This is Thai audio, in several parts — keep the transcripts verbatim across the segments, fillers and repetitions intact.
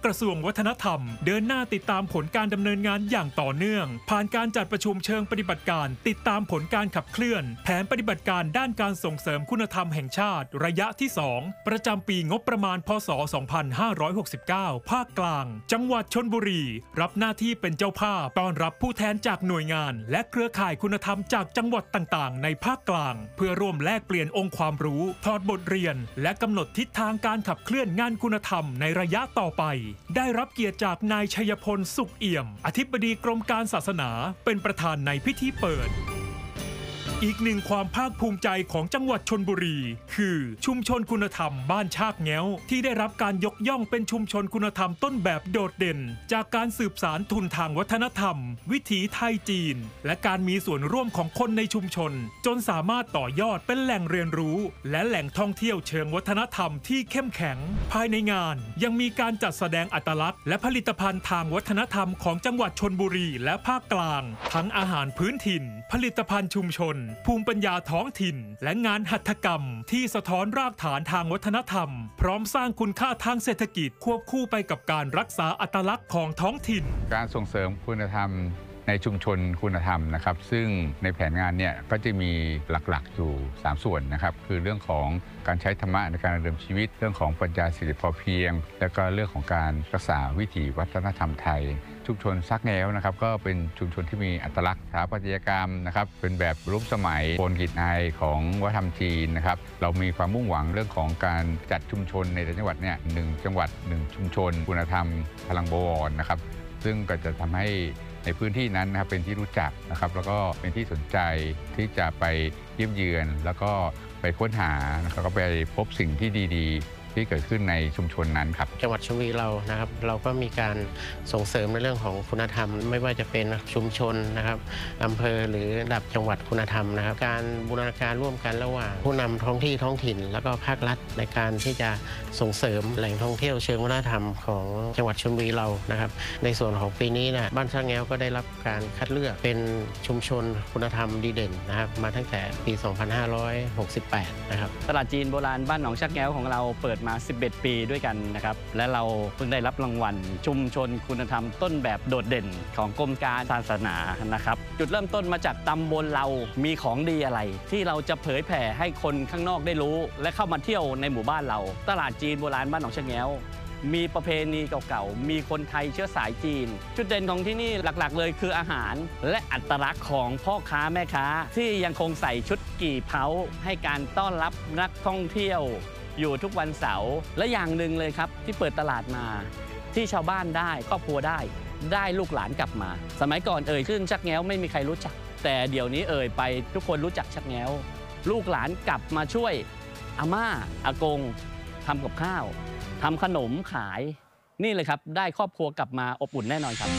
ระทรวงวัฒนธรรมเดินหน้าติดตามผลการดำเนินงานอย่างต่อเนื่องผ่านการจัดประชุมเชิงปฏิบัติการติดตามผลการขับเคลื่อนแผนปฏิบัติการด้านการส่งเสริมคุณธรรมแห่งชาติระยะที่สองประจำปีงบประมาณพ.ศ. สองพันห้าร้อยหกสิบเก้าภาคกลางจังหวัดชลบุรีรับหน้าที่เป็นเจ้าภาพต้อนรับผู้แทนจากหน่วยงานและเครือข่ายคุณธรรมจากจังหวัดต่างๆในภาคกลางเพื่อร่วมแลกเปลี่ยนองค์ความรู้ถอดบทเรียนและกำหนดทิศทางการขับเคลื่อนงานคุณธรรมในระยะต่อไปได้รับเกียรติจากนายชัยพลสุขเอี่ยมอธิบดีกรมการศาสนาเป็นประธานในพิธีเปิดอีกหนึ่งความภาคภูมิใจของจังหวัดชลบุรีคือชุมชนคุณธรรมบ้านชากแง้วที่ได้รับการยกย่องเป็นชุมชนคุณธรรมต้นแบบโดดเด่นจากการสืบสานทุนทางวัฒนธรรมวิถีไทยจีนและการมีส่วนร่วมของคนในชุมชนจนสามารถต่อยอดเป็นแหล่งเรียนรู้และแหล่งท่องเที่ยวเชิงวัฒนธรรมที่เข้มแข็งภายในงานยังมีการจัดแสดงอัตลักษณ์และผลิตภัณฑ์ทางวัฒนธรรมของจังหวัดชลบุรีและภาคกลางทั้งอาหารพื้นถิ่นผลิตภัณฑ์ชุมชนภูมิปัญญาท้องถิ่นและงานหัตถกรรมที่สะท้อนรากฐานทางวัฒนธรรมพร้อมสร้างคุณค่าทางเศรษฐกิจควบคู่ไปกับการรักษาอัตลักษณ์ของท้องถิ่นการส่งเสริมคุณธรรมในชุมชนคุณธรรมนะครับซึ่งในแผนงานเนี่ยก็จะมีหลักๆอยู่สามส่วนนะครับคือเรื่องของการใช้ธรรมะในการดำเนินชีวิตเรื่องของปรัชญาเศรษฐกิจพอเพียงและก็เรื่องของการรักษาวิถีวัฒนธรรมไทยชุมชนซักแง้วนะครับก็เป็นชุมชนที่มีอัตลักษณ์สถาปัตยกรรมนะครับเป็นแบบรูปสมัยโคนกลิ่นอายของวัฒนธรรมจีนนะครับเรามีความมุ่งหวังเรื่องของการจัดชุมชนในแต่จังหวัดเนี่ยหนึ่งจังหวัดหนึ่งชุมชนคุณธรรมพลังบวรนะครับซึ่งก็จะทำให้ในพื้นที่นั้นนะครับเป็นที่รู้จักนะครับแล้วก็เป็นที่สนใจที่จะไปเยี่ยมเยือนแล้วก็ไปค้นหานะครับก็ไปพบสิ่งที่ดีๆที่เกิดขึ้นในชุมชนนั้นครับจังหวัดชลบุรีเรานะครับเราก็มีการส่งเสริมในเรื่องของคุณธรรมไม่ว่าจะเป็นชุมชนนะครับอำเภอหรือระดับจังหวัดคุณธรรมนะครับการบูรณาการร่วมกันระหว่างผู้นำท้องที่ท้องถิ่นแล้วก็ภาครัฐในการที่จะส่งเสริมแหล่งท่องเที่ยวเชิงวัฒนธรรมของจังหวัดชลบุรีเรานะครับในส่วนของปีนี้นะบ้านชากแง้วก็ได้รับการคัดเลือกเป็นชุมชนคุณธรรมดีเด่นนะครับมาตั้งแต่ปี สองพันห้าร้อยหกสิบแปด นะครับตลาดจีนโบราณบ้านหนองชากแง้วของเราเปิดมาสิบเอ็ดปีด้วยกันนะครับและเราเพิ่งได้รับรางวัลชุมชนคุณธรรมต้นแบบโดดเด่นของกรมการศาสนานะครับจุดเริ่มต้นมาจากตำบลเรามีของดีอะไรที่เราจะเผยแผ่ให้คนข้างนอกได้รู้และเข้ามาเที่ยวในหมู่บ้านเราตลาดจีนโบราณบ้านหนองชากแง้วมีประเพณีเก่าๆมีคนไทยเชื้อสายจีนจุดเด่นของที่นี่หลักๆเลยคืออาหารและอัตลักษณ์ของพ่อค้าแม่ค้าที่ยังคงใส่ชุดกี่เผาให้การต้อนรับนักท่องเที่ยวอยู่ทุกวันเสาร์และอย่างหนึ่งเลยครับที่เปิดตลาดมาที่ชาวบ้านได้ครอบครัวได้ได้ลูกหลานกลับมาสมัยก่อนเอ่ยขึ้นชากแง้วไม่มีใครรู้จักแต่เดี๋ยวนี้เอ่ยไปทุกคนรู้จักชากแง้วลูกหลานกลับมาช่วยอาม่าอากงทำกับข้าวทำขนมขายนี่เลยครับได้ครอบครัวกลับมาอบอุ่นแน่นอนครับ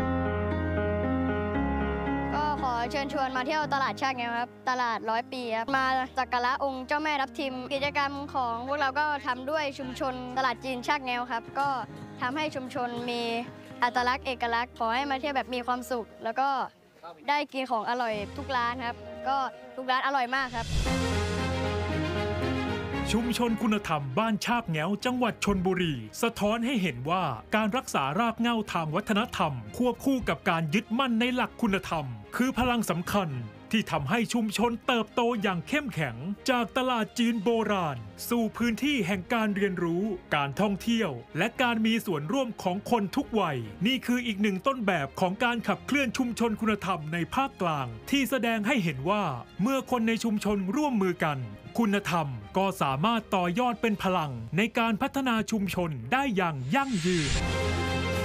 ขอเชิญชวนมาเที่ยวตลาดชากแง้วครับตลาดร้อยปีครับมาสักการะองค์เจ้าแม่ทับทิมกิจกรรมของพวกเราก็ทำด้วยชุมชนตลาดจีนชากแง้วครับก็ทำให้ชุมชนมีอัตลักษณ์เอกลักษณ์ขอให้มาเที่ยวแบบมีความสุขแล้วก็ได้กินของอร่อยทุกร้านครับก็ทุกร้านอร่อยมากครับชุมชนคุณธรรมบ้านชากแง้วจังหวัดชลบุรีสะท้อนให้เห็นว่าการรักษารากเหง้าทางวัฒนธรรมควบคู่กับการยึดมั่นในหลักคุณธรรมคือพลังสำคัญที่ทำให้ชุมชนเติบโตอย่างเข้มแข็งจากตลาดจีนโบราณสู่พื้นที่แห่งการเรียนรู้การท่องเที่ยวและการมีส่วนร่วมของคนทุกวัยนี่คืออีกหนึ่งต้นแบบของการขับเคลื่อนชุมชนคุณธรรมในภาคกลางที่แสดงให้เห็นว่าเมื่อคนในชุมชนร่วมมือกันคุณธรรมก็สามารถต่อยอดเป็นพลังในการพัฒนาชุมชนได้อย่างยั่งยืน